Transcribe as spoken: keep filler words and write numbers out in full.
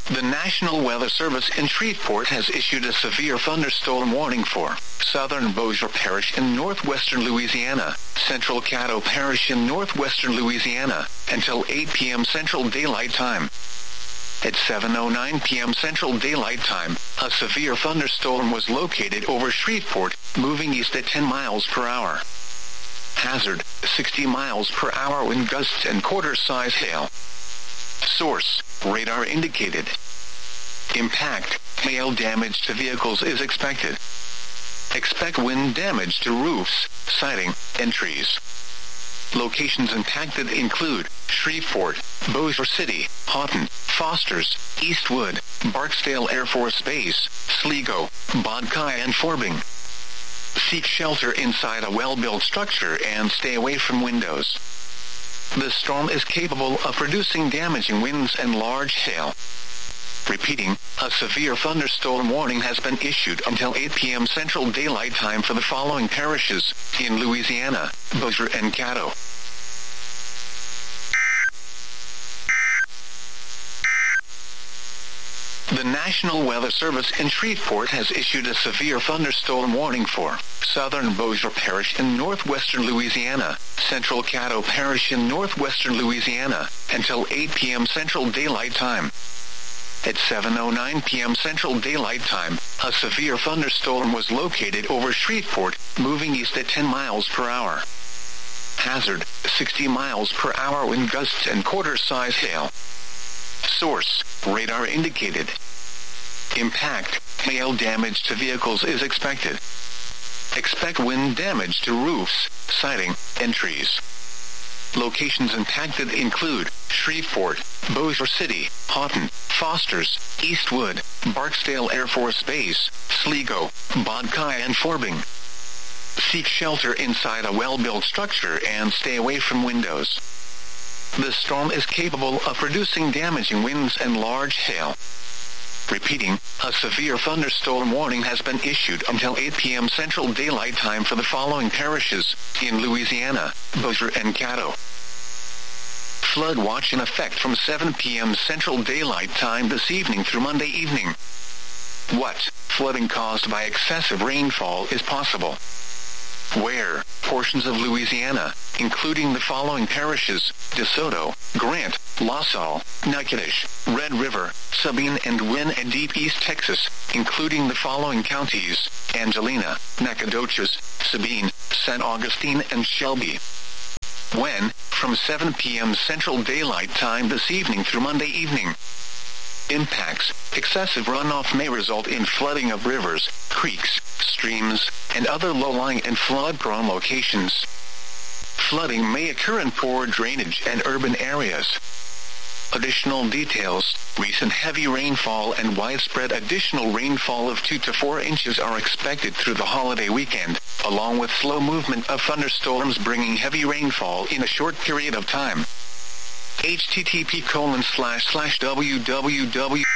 The National Weather Service in Shreveport has issued a severe thunderstorm warning for southern Bossier Parish in northwestern Louisiana, central Caddo Parish in northwestern Louisiana, until eight p.m. Central Daylight Time. At seven oh nine p.m. Central Daylight Time, a severe thunderstorm was located over Shreveport, moving east at ten miles per hour. Hazard, sixty miles per hour wind gusts and quarter-size hail. Source, radar indicated. Impact, hail damage to vehicles is expected. Expect wind damage to roofs, siding, and trees. Locations impacted include Shreveport, Bossier City, Houghton, Fosters, Eastwood, Barksdale Air Force Base, Sligo, Bodkai and Forbing. Seek shelter inside a well-built structure and stay away from windows. The storm is capable of producing damaging winds and large hail. Repeating, a severe thunderstorm warning has been issued until eight p.m. Central Daylight Time for the following parishes in Louisiana, Bossier and Caddo. The National Weather Service in Shreveport has issued a severe thunderstorm warning for southern Bossier Parish in northwestern Louisiana, central Caddo Parish in northwestern Louisiana, until eight p.m. Central Daylight Time. At seven oh nine p.m. Central Daylight Time, a severe thunderstorm was located over Shreveport, moving east at ten miles per hour. Hazard, sixty miles per hour wind gusts and quarter-size hail. Source, radar indicated. Impact, hail damage to vehicles is expected. Expect wind damage to roofs, siding, and trees. Locations impacted include Shreveport, Bossier City, Houghton, Fosters, Eastwood, Barksdale Air Force Base, Sligo, Bodkai and Forbing. Seek shelter inside a well-built structure and stay away from windows. The storm is capable of producing damaging winds and large hail. Repeating, a severe thunderstorm warning has been issued until eight p.m. Central Daylight Time for the following parishes in Louisiana, Bossier and Caddo. Flood watch in effect from seven p.m. Central Daylight Time this evening through Monday evening. What flooding caused by excessive rainfall is possible? Where portions of Louisiana, including the following parishes, DeSoto, Grant, La Salle, Natchitoches, Red River, Sabine and Wynn, and Deep East Texas, including the following counties, Angelina, Nacogdoches, Sabine, Saint Augustine and Shelby. When, from seven p.m. Central Daylight Time this evening through Monday evening. Impacts, excessive runoff may result in flooding of rivers, creeks, streams, and other low-lying and flood-prone locations. Flooding may occur in poor drainage and urban areas. Additional details, recent heavy rainfall and widespread additional rainfall of two to four inches are expected through the holiday weekend, along with slow movement of thunderstorms bringing heavy rainfall in a short period of time. H T T P colon slash slash www